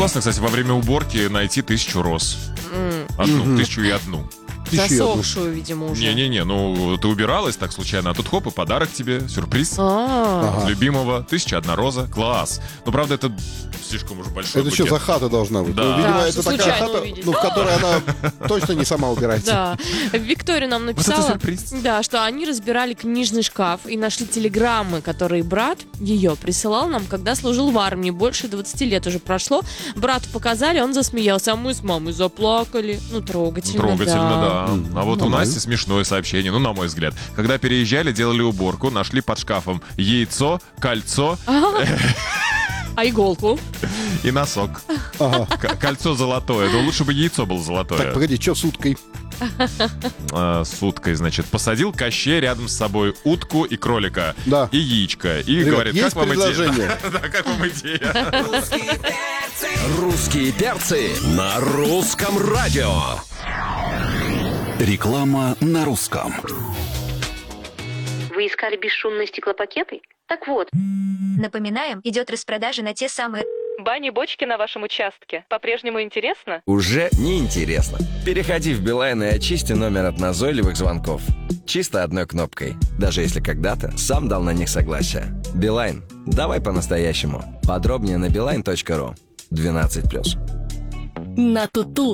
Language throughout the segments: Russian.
классно, кстати, во время уборки найти 1000 роз. Одну, 1001. Засохшую, видимо, уже. Не-не-не, ну ты убиралась так случайно, а тут хоп, и подарок тебе, сюрприз от любимого. 1001 роза, класс. Но правда, это слишком уж большой Это букет. что за хата должна быть? Да. Ну, видимо, Да, это случайно такая хата, увидеть. в которой она точно не сама убирается. Да. Виктория нам Вот написала, это сюрприз. да, что они разбирали книжный шкаф и нашли телеграммы, которые брат ее присылал нам, когда служил в армии. Больше 20 лет уже прошло. Брату показали, он засмеялся, а мы с мамой заплакали. Ну, трогательно, Трогательно, да. А вот у Нормально. Насти смешное сообщение, ну, на мой взгляд. Когда переезжали, делали уборку, нашли под шкафом яйцо, кольцо А иголку? и носок. Ага. Кольцо золотое, но лучше бы яйцо было Так, золотое. погоди, что с уткой? С уткой, значит. Посадил Кощей рядом с собой утку и кролика. Да. И яичко. И Ребят, говорит, есть как вам идея? предложение? Да, как вам идея? Русские перцы на русском радио. Реклама на русском. Вы искали бесшумные стеклопакеты? Так вот. Напоминаем, идет распродажа на те самые... Бани-бочки на вашем участке. По-прежнему интересно? Уже неинтересно. Переходи в Билайн и очисти номер от назойливых звонков. Чисто одной кнопкой. Даже если когда-то сам дал на них согласие. Билайн. Давай по-настоящему. Подробнее на beeline.ru. 12+. На Туту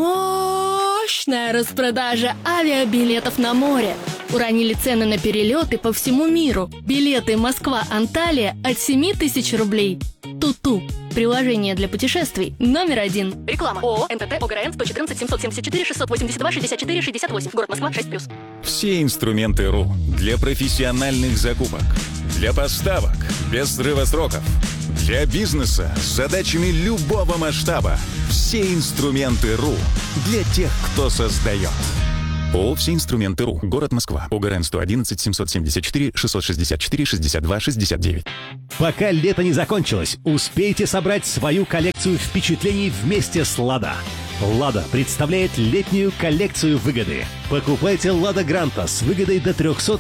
мощная распродажа авиабилетов на море. Уронили цены на перелеты по всему миру. Билеты Москва-Анталия от 7000 рублей. Туту. Приложение для путешествий номер 1. Реклама. ООО НТТ ОГРН 114 774 682 64 68. Город Москва 6+. Все инструменты РУ для профессиональных закупок, для поставок без срыва сроков, для бизнеса с задачами любого масштаба. Все инструменты РУ для тех, кто создает. ООО «Все инструменты РУ». Город Москва. ОГРН 111 774 664 62 69. Пока лето не закончилось, успейте собрать свою коллекцию впечатлений вместе с «Лада». «Лада» представляет летнюю коллекцию выгоды. Покупайте «Лада Гранта» с выгодой до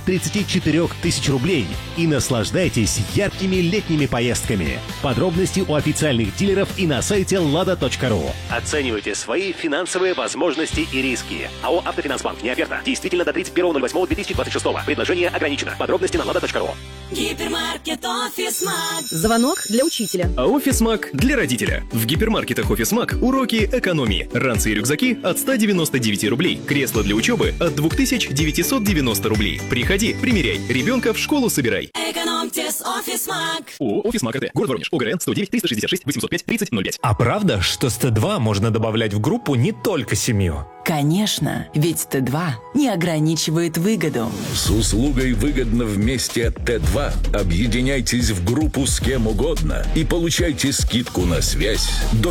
334 тысяч рублей и наслаждайтесь яркими летними поездками. Подробности у официальных дилеров и на сайте lada.ru. Оценивайте свои финансовые возможности и риски. АО «Автофинансбанк». Не оферта. Действительно до 31.08.2026. Предложение ограничено. Подробности на lada.ru. Гипермаркет «Офисмаг». Звонок для учителя. А «Офисмаг» для родителя. В гипермаркетах «Офисмаг» уроки экономии. Ранцы и рюкзаки от 199 рублей. Кресло для учебы от 2990 рублей. Приходи, примеряй. Ребенка в школу собирай. Экономьте с «Офисмаг». ООО «Офисмаг РТ». Город Воронеж. ОГРН 109 366 805 3005. А правда, что с Т2 можно добавлять в группу не только семью? Конечно, ведь Т2 не ограничивает выгоду. С услугой «Выгодно вместе» от Т2 объединяйтесь в группу с кем угодно и получайте скидку на связь до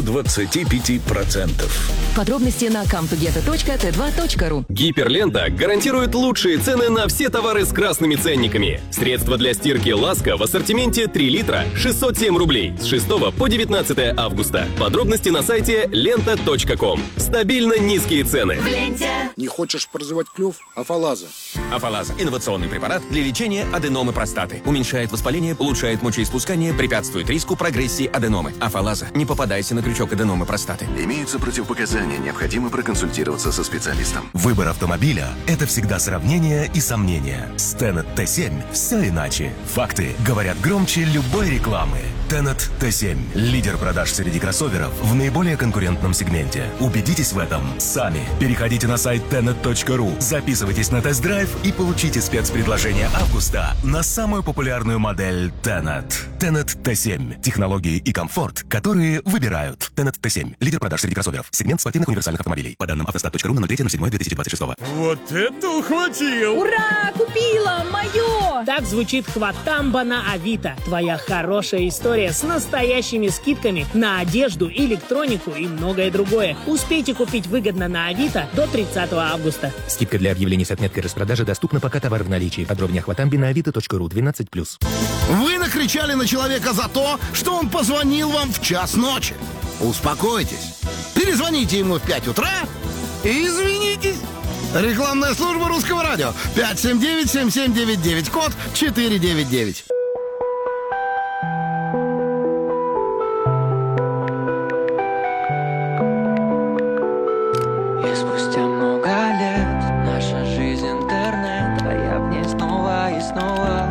25%. Подробности на comtogetto.t2.ru. Гиперлента гарантирует лучшие цены на все товары с красными ценниками. Средства для стирки «Ласка» в ассортименте 3 литра 607 рублей с 6 по 19 августа. Подробности на сайте lenta.com. Стабильно низкие цены. В ленте. Не хочешь прозевать клюв? Афалаза. Афалаза – инновационный препарат для лечения аденомы простаты. Уменьшает воспаление, улучшает мочеиспускание, препятствует риску прогрессии аденомы. Афалаза. Не попадайся на крючок аденомы простаты. Имеются противопоказания, необходимо проконсультироваться со специалистом. Выбор автомобиля – это всегда сравнение и сомнения. С Tenet T7 все иначе. Факты говорят громче любой рекламы. Tenet T7 – лидер продаж среди кроссоверов в наиболее конкурентном сегменте. Убедитесь в этом сами. Переходите на сайт tenet.ru, записывайтесь на тест-драйв и получите спецпредложение августа на самую популярную модель Tenet. Tenet T7 – технологии и комфорт, которые выбирают. Tenet T7 – лидер продаж среди кроссоверов. Сегмент спортивных универсальных автомобилей. По данным автостат.ру на 03.07.2026. Вот это ухватил! Ура! Купила! Мое! Так звучит хватамба на Авито. Твоя хорошая история с настоящими скидками на одежду, электронику и многое другое. Успейте купить выгодно на Авито до 30 августа. Скидка для объявлений с отметкой распродажи доступна, пока товар в наличии. Подробнее о хватамбе на avito.ru 12+. Вы накричали на человека за то, что он позвонил вам в час ночи. Успокойтесь. Перезвоните ему в 5 утра и извинитесь. Рекламная служба Русского радио. 579-7799, код 499. И спустя много лет наша жизнь интернет, а я в ней снова и снова.